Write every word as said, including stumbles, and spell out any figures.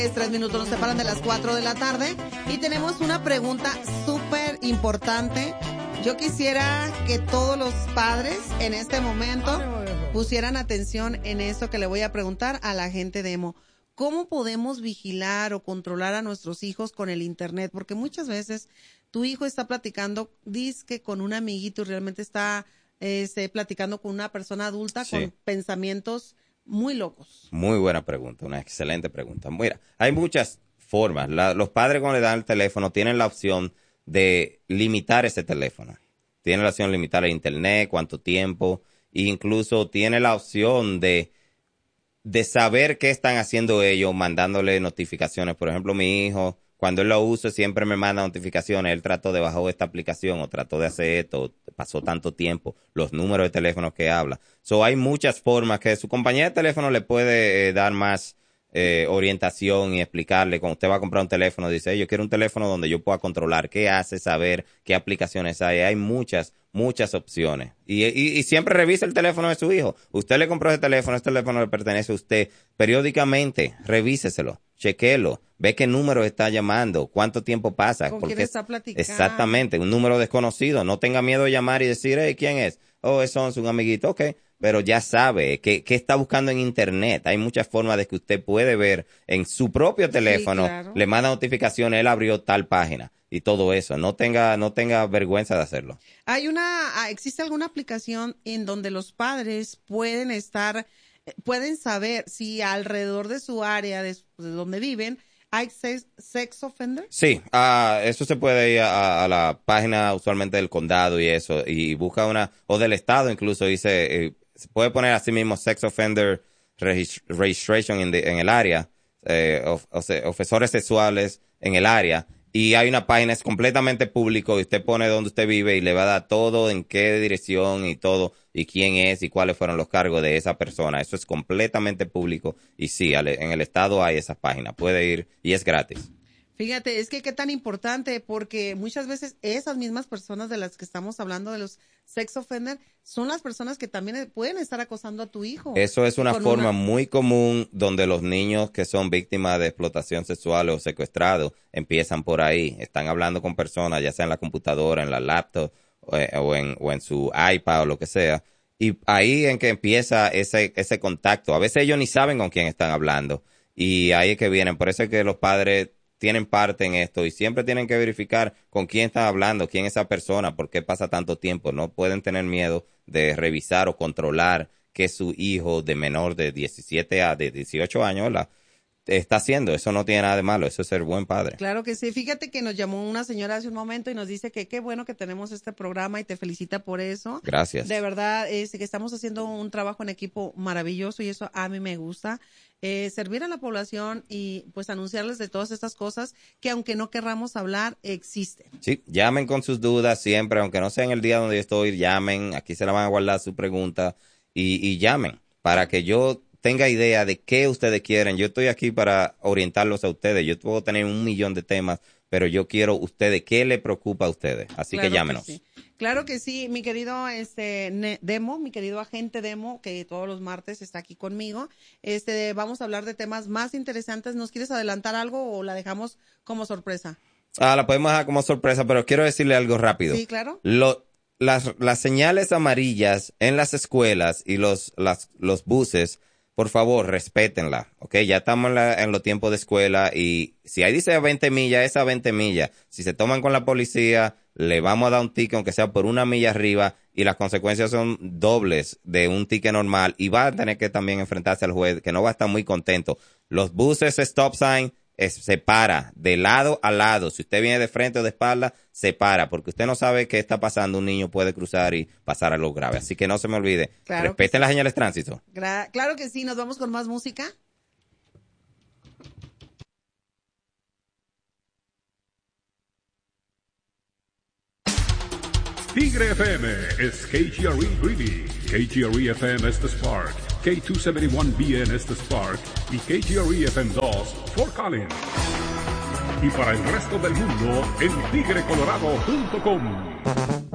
Tres minutos nos separan de las cuatro de la tarde y tenemos una pregunta súper importante. Yo quisiera que todos los padres en este momento pusieran atención en esto que le voy a preguntar a la gente de Emo. ¿Cómo podemos vigilar o controlar a nuestros hijos con el internet? Porque muchas veces tu hijo está platicando, dizque con un amiguito y realmente está este, platicando con una persona adulta sí. con pensamientos muy locos. Muy buena pregunta, una excelente pregunta. Mira, hay muchas formas. La, los padres cuando le dan el teléfono tienen la opción de limitar ese teléfono. Tienen la opción de limitar el internet, cuánto tiempo, e incluso tiene la opción de, de saber qué están haciendo ellos, mandándole notificaciones. Por ejemplo, mi hijo, cuando él lo usa, siempre me manda notificaciones. Él trató de bajar esta aplicación o trató de hacer esto, pasó tanto tiempo, los números de teléfono que habla. So, hay muchas formas que su compañía de teléfono le puede eh, dar más eh, orientación y explicarle. Cuando usted va a comprar un teléfono, dice, hey, yo quiero un teléfono donde yo pueda controlar qué hace, saber qué aplicaciones hay. Hay muchas, muchas opciones. Y, y, y siempre revisa el teléfono de su hijo. Usted le compró ese teléfono, este teléfono le pertenece a usted. Periódicamente, revíseselo, chequéelo, ve qué número está llamando, cuánto tiempo pasa. ¿Con porque quién está platicando? Exactamente, un número desconocido. No tenga miedo de llamar y decir, hey, ¿quién es? Oh, eso es un amiguito, ok. Pero ya sabe qué qué está buscando en internet. Hay muchas formas de que usted puede ver en su propio teléfono, sí, claro. Le manda notificaciones, él abrió tal página y todo eso. No tenga, no tenga vergüenza de hacerlo. Hay una, ¿existe alguna aplicación en donde los padres pueden estar, pueden saber si alrededor de su área, de, de donde viven, hay sex, sex offender? Sí, uh, eso se puede ir a, a la página usualmente del condado y eso, y busca una, o del estado incluso, dice, eh, se puede poner así mismo sex offender registration en, en el área, eh, of, of, ofensores sexuales en el área, y hay una página, es completamente público, y usted pone donde usted vive y le va a dar todo, en qué dirección y todo, y quién es y cuáles fueron los cargos de esa persona. Eso es completamente público y sí, en el estado hay esa página, puede ir y es gratis. Fíjate, es que qué tan importante, porque muchas veces esas mismas personas de las que estamos hablando, de los sex offender, son las personas que también pueden estar acosando a tu hijo. Eso es una forma una... muy común donde los niños que son víctimas de explotación sexual o secuestrados empiezan por ahí. Están hablando con personas, ya sea en la computadora, en la laptop o, o, en, o en su iPad o lo que sea. Y ahí en que empieza ese, ese contacto. A veces ellos ni saben con quién están hablando. Y ahí es que vienen. Por eso es que los padres tienen parte en esto y siempre tienen que verificar con quién están hablando, quién es esa persona, por qué pasa tanto tiempo. No pueden tener miedo de revisar o controlar que su hijo de menor de diecisiete a de dieciocho años, ¿verdad?, está haciendo. Eso no tiene nada de malo, eso es ser buen padre. Claro que sí. Fíjate que nos llamó una señora hace un momento y nos dice que qué bueno que tenemos este programa y te felicita por eso. Gracias. De verdad, es que estamos haciendo un trabajo en equipo maravilloso y eso a mí me gusta. Eh, servir a la población y pues anunciarles de todas estas cosas que aunque no querramos hablar, existen. Sí, llamen con sus dudas siempre, aunque no sea en el día donde yo estoy, llamen, aquí se la van a guardar su pregunta y, y llamen para que yo tenga idea de qué ustedes quieren. Yo estoy aquí para orientarlos a ustedes. Yo puedo tener un millón de temas, pero yo quiero ustedes, ¿qué les preocupa a ustedes? Así claro que llámenos. Que sí. Claro que sí, mi querido este Demo, mi querido agente Demo, que todos los martes está aquí conmigo. Este, vamos a hablar de temas más interesantes. ¿Nos quieres adelantar algo o la dejamos como sorpresa? Ah, la podemos dejar como sorpresa, pero quiero decirle algo rápido. Sí, claro. Lo, las, las señales amarillas en las escuelas y los, las, los buses, por favor, respétenla, ¿ok? Ya estamos en, la, en los tiempos de escuela y si ahí dice veinte millas, es a veinte millas. Si se toman con la policía, le vamos a dar un ticket, aunque sea por una milla arriba, y las consecuencias son dobles de un ticket normal y va a tener que también enfrentarse al juez, que no va a estar muy contento. Los buses stop sign es, se para de lado a lado. Si usted viene de frente o de espalda, se para, porque usted no sabe qué está pasando. Un niño puede cruzar y pasar a lo grave. Así que no se me olvide. Claro, respeten las señales de tránsito. Gra- claro que sí. Nos vamos con más música. Tigre F M es K G R E Greeley, K G R E F M es The Spark, K doscientos setenta y uno B N es The Spark y K G R E F M dos Fort Collins. Y para el resto del mundo en tigre colorado punto com.